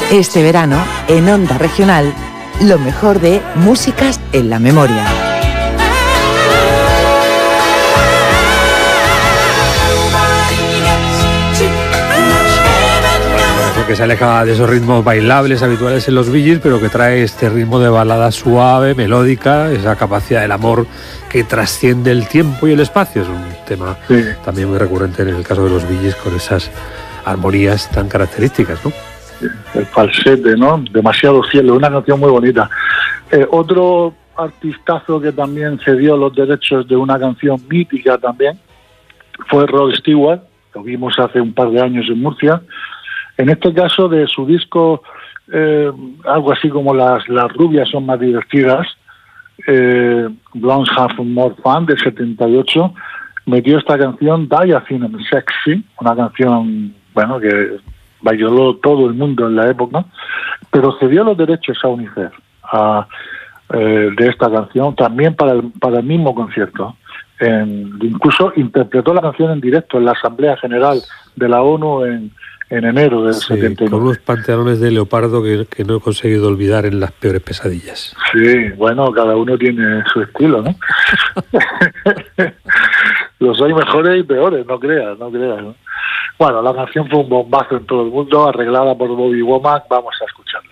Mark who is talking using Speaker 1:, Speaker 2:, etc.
Speaker 1: Este verano, en Onda Regional, lo mejor de Músicas en la Memoria.
Speaker 2: Que se aleja de esos ritmos bailables habituales en los Bee Gees, pero que trae este ritmo de balada suave, melódica, esa capacidad del amor que trasciende el tiempo y el espacio. Es un tema también muy recurrente en el caso de los Bee Gees, con esas armonías tan características, ¿no?
Speaker 3: El falsete, ¿no? Demasiado cielo, una canción muy bonita. Otro artistazo que también cedió los derechos de una canción mítica también fue Rod Stewart. Lo vimos hace un par de años en Murcia. En este caso, de su disco, algo así como las rubias son más divertidas, Blondes Have More Fun, del 78, metió esta canción, Diaphane Sexy, una canción, bueno, que bailó todo el mundo en la época, pero cedió los derechos a UNICEF de esta canción, también para el mismo concierto. Incluso interpretó la canción en directo en la Asamblea General de la ONU en enero del 79.
Speaker 2: Con unos pantalones de leopardo que no he conseguido olvidar en las peores pesadillas.
Speaker 3: Sí, bueno, cada uno tiene su estilo, ¿no? Los hay mejores y peores, no creas, ¿no? Bueno, la canción fue un bombazo en todo el mundo, arreglada por Bobby Womack, vamos a escucharla.